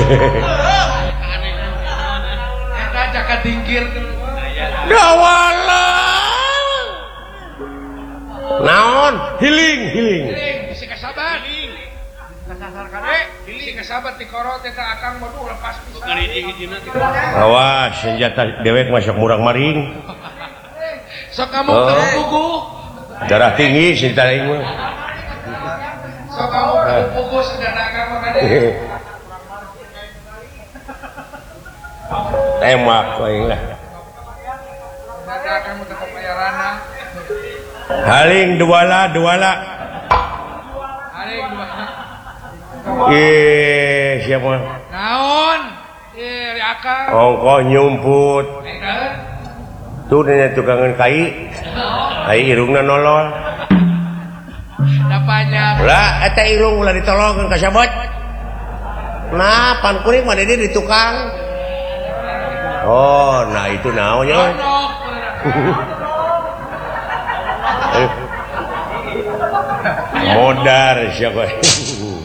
Eta caka tingkir. Dawala. Naon? Healing. Bisi kasabat. Kasasar kade, bisi kasabat di korot eta akang modu lepas pisan. Awas, senjata dewek masuk murang maring. Sok kamu pugu. Darah tinggi senjata aing mah. Sok kamu pugu senjata akang kade. Tembak aing lah. Senjata akang teh payarana. Haling duala. Haling dua. Siapa? Naon? Ri akang. Ongkoh nyumput. Tuh nanya tukangan kai irungna nolol. Dapanya. Lah eta irung ulah ditolongkeun ka sabot. Nah, pan kuring mah di tukang. Oh, nah itu naonnya. Modar siapa?